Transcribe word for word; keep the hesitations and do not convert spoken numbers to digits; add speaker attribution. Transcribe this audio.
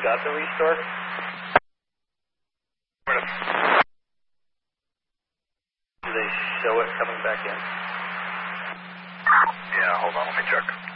Speaker 1: got the restore? Do they show it coming back in?
Speaker 2: Yeah, hold on, let me check.